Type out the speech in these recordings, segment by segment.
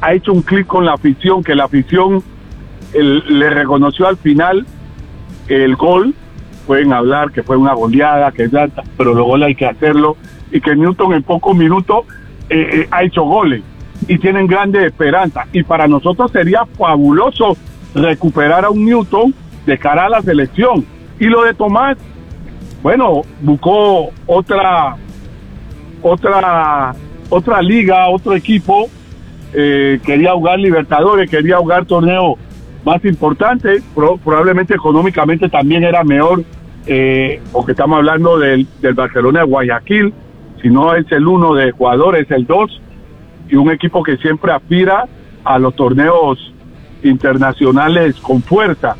ha hecho un clic con la afición, que la afición le reconoció al final el gol. Pueden hablar que fue una goleada, pero los goles hay que hacerlo, y que Newton en pocos minutos ha hecho goles, y tienen grandes esperanzas, y para nosotros sería fabuloso recuperar a un Newton de cara a la selección. Y lo de Tomás, bueno, buscó otra liga, otro equipo, quería jugar Libertadores, quería jugar torneos más importantes, probablemente económicamente también era mejor, porque estamos hablando del Barcelona de Guayaquil, si no es el 1 de Ecuador, es el 2, y un equipo que siempre aspira a los torneos internacionales con fuerza.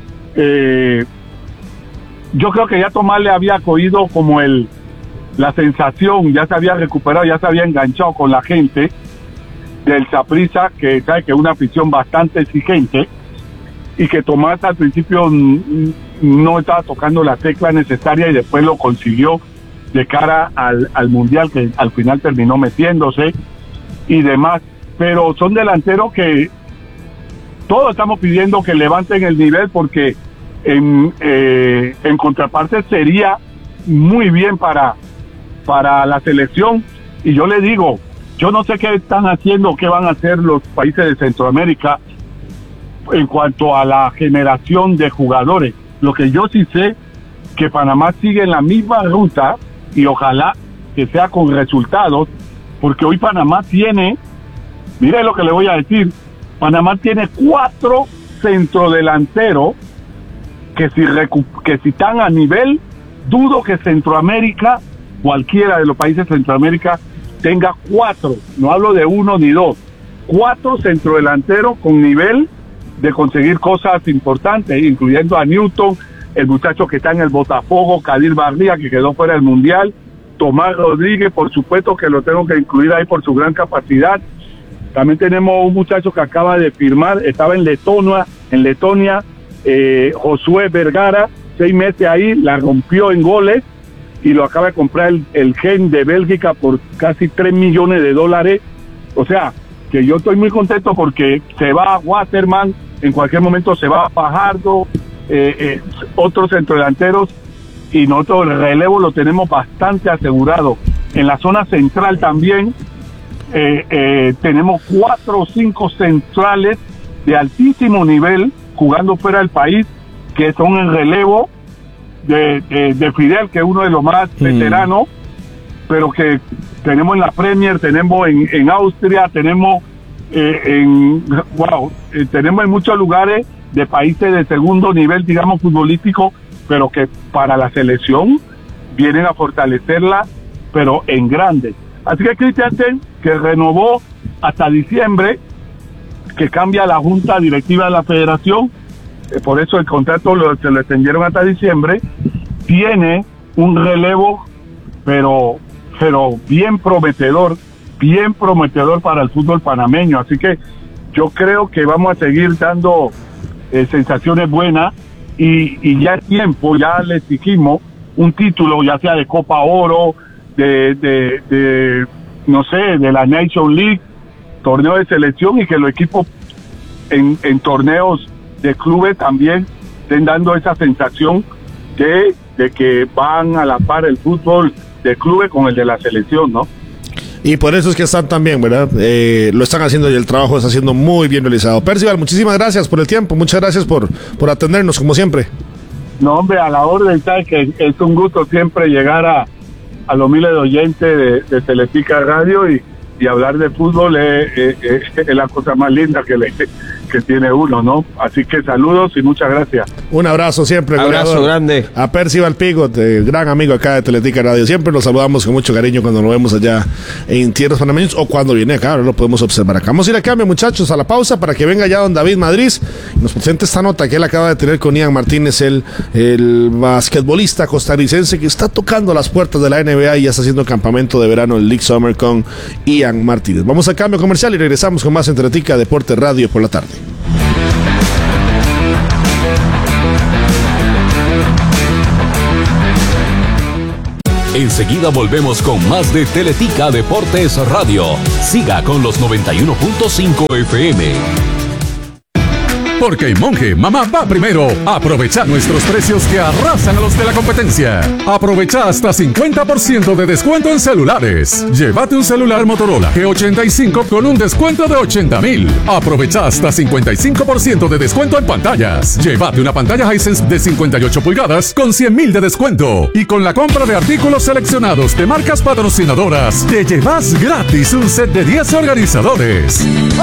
Yo creo que ya Tomás le había cogido como la sensación, ya se había recuperado, ya se había enganchado con la gente del Saprissa, que sabe que es una afición bastante exigente, y que Tomás al principio no estaba tocando la tecla necesaria y después lo consiguió de cara al Mundial, que al final terminó metiéndose y demás. Pero son delanteros que todos estamos pidiendo que levanten el nivel, porque en contraparte sería muy bien para la selección. Y yo le digo, yo no sé qué están haciendo, qué van a hacer los países de Centroamérica en cuanto a la generación de jugadores. Lo que yo sí sé, que Panamá sigue en la misma ruta, y ojalá que sea con resultados, porque hoy Panamá tiene, mire lo que le voy a decir, Panamá tiene 4 centrodelanteros que si están a nivel, dudo que Centroamérica, cualquiera de los países de Centroamérica, tenga 4, no hablo de 1 ni 2, 4 centrodelanteros con nivel de conseguir cosas importantes, incluyendo a Newton, el muchacho que está en el Botafogo, Kadir Barría, que quedó fuera del Mundial, Tomás Rodríguez, por supuesto que lo tengo que incluir ahí por su gran capacidad. También tenemos un muchacho que acaba de firmar, estaba en Letonia, Josué Vergara, 6 meses ahí, la rompió en goles, y lo acaba de comprar el Gen de Bélgica por casi $3 millones. O sea, que yo estoy muy contento porque se va a Waterman, en cualquier momento se va a Fajardo, otros centrodelanteros, y nosotros el relevo lo tenemos bastante asegurado. En la zona central también tenemos 4 o 5 centrales de altísimo nivel jugando fuera del país, que son el relevo de Fidel, que es uno de los más veteranos, pero que tenemos en la Premier, tenemos en Austria, tenemos tenemos en muchos lugares de países de segundo nivel, digamos, futbolístico, pero que para la selección vienen a fortalecerla, pero en grande. Así que Christiansen, que renovó hasta diciembre, que cambia la junta directiva de la federación, por eso el contrato se lo extendieron hasta diciembre, tiene un relevo, pero bien prometedor para el fútbol panameño. Así que yo creo que vamos a seguir dando sensaciones buenas, y ya es tiempo, ya le exigimos un título, ya sea de Copa Oro, no sé, de la Nation League, torneo de selección, y que los equipos en torneos de clubes también estén dando esa sensación de que van a la par el fútbol de clubes con el de la selección, ¿no? Y por eso es que están también, ¿verdad? Lo están haciendo, y el trabajo está siendo muy bien realizado. Percival, muchísimas gracias por el tiempo, muchas gracias por atendernos, como siempre. No, hombre, a la orden, ¿sabes? Que es un gusto siempre llegar a los miles de oyentes de Teletica Radio, y hablar de fútbol es la cosa más linda que tiene uno, ¿no? Así que saludos y muchas gracias. Un abrazo siempre. Un abrazo grande a Percival Pigot, gran amigo acá de Teletica Radio. Siempre nos saludamos con mucho cariño cuando lo vemos allá en tierras panameñas, o cuando viene acá, ahora lo podemos observar acá. Vamos a ir a cambio, muchachos, a la pausa, para que venga ya don David Madrid y nos presente esta nota que él acaba de tener con Ian Martínez, el basquetbolista costarricense que está tocando las puertas de la NBA y ya está haciendo campamento de verano, el League Summer, con Ian Martínez. Vamos a cambio comercial y regresamos con más en Teletica Deporte Radio por la tarde. Enseguida volvemos con más de Teletica Deportes Radio. Siga con los 91.5 FM. Porque en Monje, mamá va primero. Aprovecha nuestros precios que arrasan a los de la competencia. Aprovecha hasta 50% de descuento en celulares. Llévate un celular Motorola G85 con un descuento de 80,000. Aprovecha hasta 55% de descuento en pantallas. Llévate una pantalla Hisense de 58 pulgadas con 100,000 de descuento. Y con la compra de artículos seleccionados de marcas patrocinadoras, te llevas gratis un set de 10 organizadores.